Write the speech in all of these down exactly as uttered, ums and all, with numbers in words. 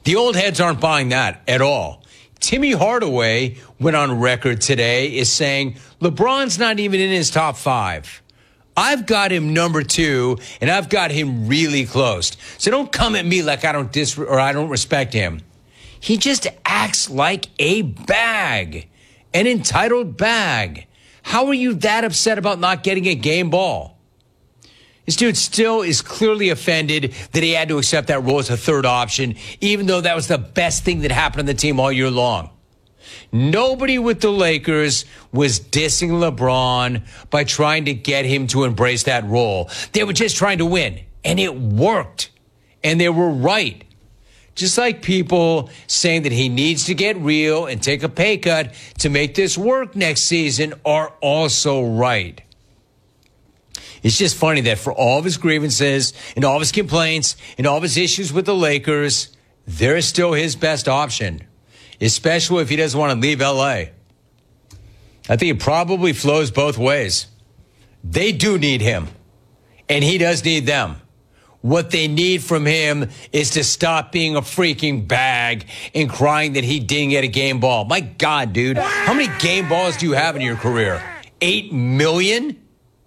The old heads aren't buying that at all. Timmy Hardaway went on record today is saying LeBron's not even in his top five. I've got him number two, and I've got him really close. So don't come at me like I don't dis or I don't respect him. He just acts like a bag, an entitled bag. How are you that upset about not getting a game ball? This dude still is clearly offended that he had to accept that role as a third option, even though that was the best thing that happened on the team all year long. Nobody with the Lakers was dissing LeBron by trying to get him to embrace that role. They were just trying to win, and it worked, and they were right. Just like people saying that he needs to get real and take a pay cut to make this work next season are also right. It's just funny that for all of his grievances and all of his complaints and all of his issues with the Lakers, they're still his best option, especially if he doesn't want to leave L A. I think it probably flows both ways. They do need him, and he does need them. What they need from him is to stop being a freaking bag and crying that he didn't get a game ball. My God, dude, how many game balls do you have in your career? Eight million?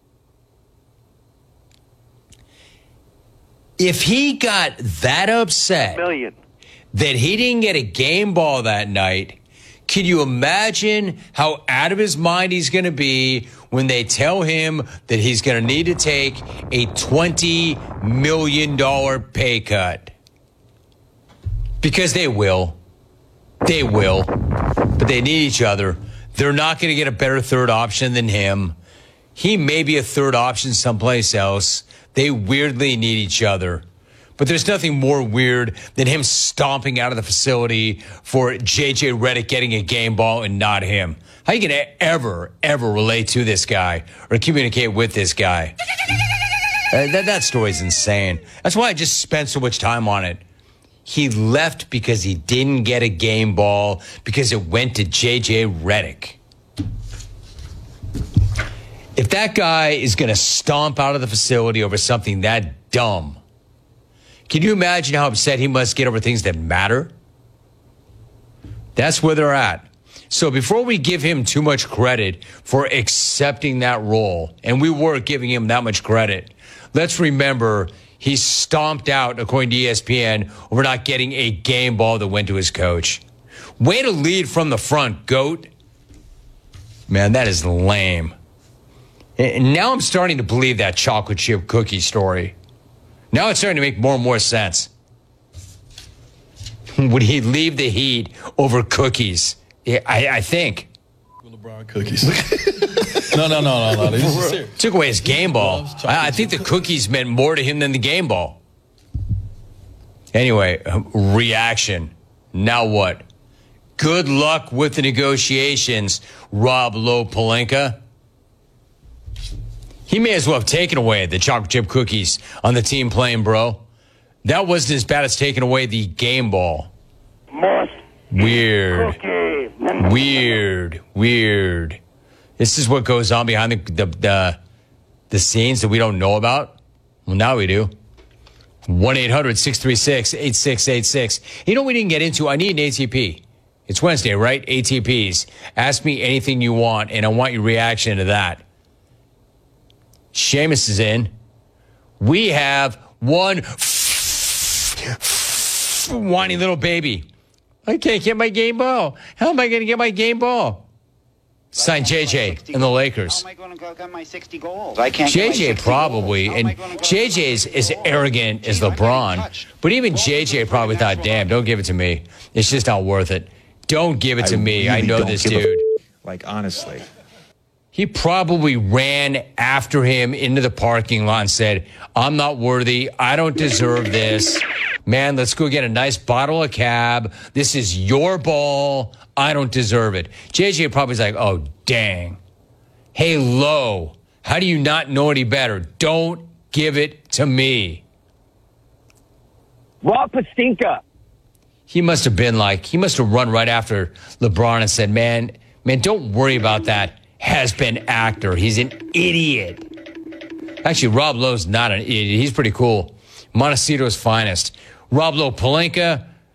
If he got that upset Million. that he didn't get a game ball that night, can you imagine how out of his mind he's going to be when they tell him that he's going to need to take a twenty million dollars pay cut? Because they will. They will. But they need each other. They're not going to get a better third option than him. He may be a third option someplace else. They weirdly need each other. But there's nothing more weird than him stomping out of the facility for J J Redick getting a game ball and not him. How are you going to ever, ever relate to this guy or communicate with this guy? uh, that, that story's insane. That's why I just spent so much time on it. He left because he didn't get a game ball because it went to J J Redick. If that guy is going to stomp out of the facility over something that dumb, can you imagine how upset he must get over things that matter? That's where they're at. So before we give him too much credit for accepting that role, and we were giving him that much credit, let's remember he stomped out, according to E S P N, over not getting a game ball that went to his coach. Way to lead from the front, GOAT. Man, that is lame. And now I'm starting to believe that chocolate chip cookie story. Now it's starting to make more and more sense. Would he leave the Heat over cookies? Yeah, I, I think. LeBron cookies. no, no, no, no, no. This is serious. Took away his game ball. I, I think the cookies meant more to him than the game ball. Anyway, reaction. Now what? Good luck with the negotiations, Rob Lowe Pelinka. He may as well have taken away the chocolate chip cookies on the team playing, bro. That wasn't as bad as taking away the game ball. Weird. Weird. Weird. This is what goes on behind the, the, the, the scenes that we don't know about. Well, now we do. one eight hundred six three six eight six eight six. You know what we didn't get into? I need an A T P. It's Wednesday, right? A T Ps. Ask me anything you want, and I want your reaction to that. Seamus is in. We have one whiny little baby. I can't get my game ball. How am I going to get my game ball? Signed J J and the Lakers. How am I going to go get my sixty goals? I can't J J probably, and J J is as arrogant as LeBron. But even J J probably thought, damn, don't give it to me. It's just not worth it. Don't give it to me. I know this dude. Like, honestly. He probably ran after him into the parking lot and said, I'm not worthy. I don't deserve this. Man, let's go get a nice bottle of cab. This is your ball. I don't deserve it. J J probably's like, oh, dang. Hey, Lowe, how do you not know any better? Don't give it to me. Rob Pastinka. He must have been like, he must have run right after LeBron and said, man, man, don't worry about that has-been actor. He's an idiot. Actually, Rob Lowe's not an idiot. He's pretty cool. Montecito's finest. Rob Lowe Pelinka,